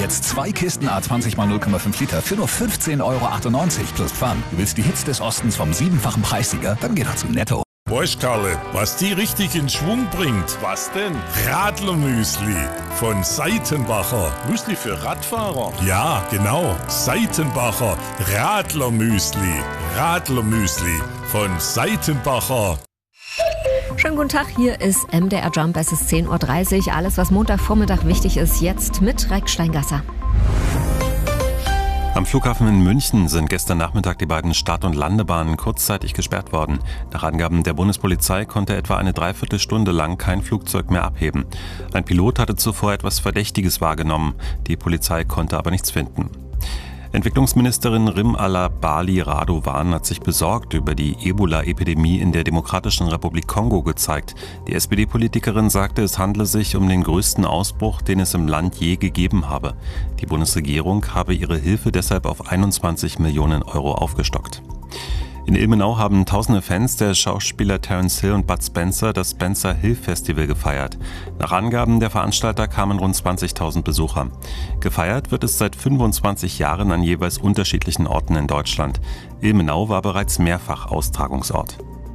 Jetzt 2 Kisten A20 x 0,5 Liter für nur 15,98 € plus Pfand. Du willst die Hits des Ostens vom 7-fachen Preissieger? Dann geh doch zu Netto. Weißt, Karle, was die richtig in Schwung bringt? Was denn? Radlermüsli von Seitenbacher. Müsli für Radfahrer? Ja, genau. Seitenbacher Radlermüsli. Radlermüsli von Seitenbacher. Schönen guten Tag, hier ist MDR Jump, es ist 10:30 Uhr. Alles, was Montagvormittag wichtig ist, jetzt mit Reik Steingasser. Am Flughafen in München sind gestern Nachmittag die beiden Start- und Landebahnen kurzzeitig gesperrt worden. Nach Angaben der Bundespolizei konnte etwa eine Dreiviertelstunde lang kein Flugzeug mehr abheben. Ein Pilot hatte zuvor etwas Verdächtiges wahrgenommen. Die Polizei konnte aber nichts finden. Entwicklungsministerin Rim-Allah Bali Radovan hat sich besorgt über die Ebola-Epidemie in der Demokratischen Republik Kongo gezeigt. Die SPD-Politikerin sagte, es handle sich um den größten Ausbruch, den es im Land je gegeben habe. Die Bundesregierung habe ihre Hilfe deshalb auf 21 Millionen € aufgestockt. In Ilmenau haben tausende Fans der Schauspieler Terence Hill und Bud Spencer das Spencer Hill Festival gefeiert. Nach Angaben der Veranstalter kamen rund 20.000 Besucher. Gefeiert wird es seit 25 Jahren an jeweils unterschiedlichen Orten in Deutschland. Ilmenau war bereits mehrfach Austragungsort.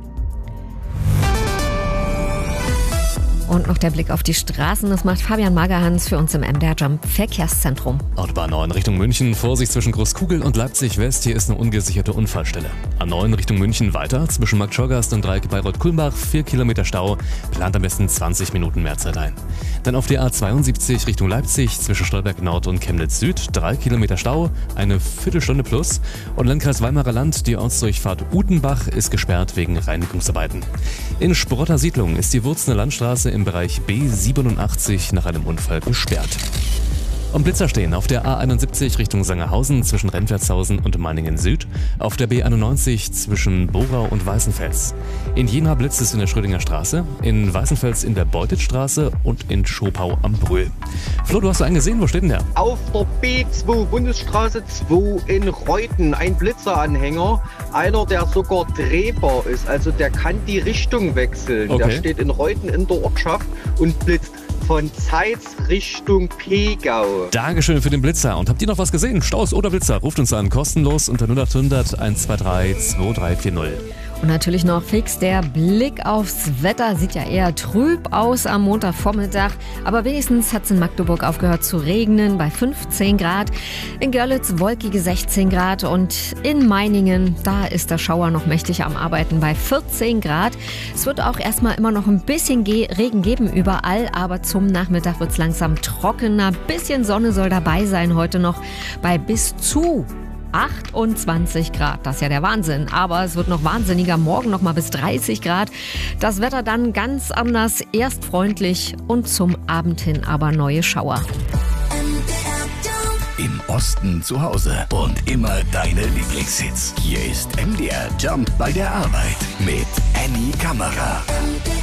Und noch der Blick auf die Straßen, das macht Fabian Magerhans für uns im MDR Jump Verkehrszentrum. Autobahn 9 Richtung München, Vorsicht zwischen Großkugel und Leipzig West, hier ist eine ungesicherte Unfallstelle. A9 Richtung München weiter, zwischen Markt Schorgast und Dreieck Bayreuth-Kulmbach, 4 Kilometer Stau, plant am besten 20 Minuten mehr Zeit ein. Dann auf der A72 Richtung Leipzig, zwischen Stolberg Nord und Chemnitz Süd, 3 Kilometer Stau, eine Viertelstunde plus. Und Landkreis Weimarer Land, die Ortsdurchfahrt Utenbach ist gesperrt wegen Reinigungsarbeiten. In Sprotter Siedlung ist die Wurzener Landstraße im Bereich B87 nach einem Unfall gesperrt. Und Blitzer stehen auf der A71 Richtung Sangerhausen zwischen Rentwertshausen und Meiningen Süd, auf der B91 zwischen Borau und Weißenfels. In Jena blitzt es in der Schrödinger Straße, in Weißenfels in der Beutitstraße und in Schopau am Brühl. Flo, du hast einen gesehen, wo steht denn der? Auf der B2 Bundesstraße 2 in Reuten ein Blitzeranhänger, einer der sogar drehbar ist, also der kann die Richtung wechseln. Okay. Der steht in Reuten in der Ortschaft und blitzt von Zeitz Richtung Pegau. Dankeschön für den Blitzer. Und habt ihr noch was gesehen? Staus oder Blitzer? Ruft uns an, kostenlos unter 0800 123 2340. Und natürlich noch fix der Blick aufs Wetter. Sieht ja eher trüb aus am Montagvormittag. Aber wenigstens hat es in Magdeburg aufgehört zu regnen bei 15 Grad. In Görlitz wolkige 16 Grad. Und in Meiningen, da ist der Schauer noch mächtig am Arbeiten bei 14 Grad. Es wird auch erstmal immer noch ein bisschen Regen geben überall. Aber zum Nachmittag wird es langsam trockener. Bisschen Sonne soll dabei sein heute noch bei bis zu 28 Grad, das ist ja der Wahnsinn. Aber es wird noch wahnsinniger, morgen noch mal bis 30 Grad. Das Wetter dann ganz anders, erst freundlich und zum Abend hin aber neue Schauer. Im Osten zu Hause und immer deine Lieblingshits. Hier ist MDR Jump bei der Arbeit mit Annie Kammerer.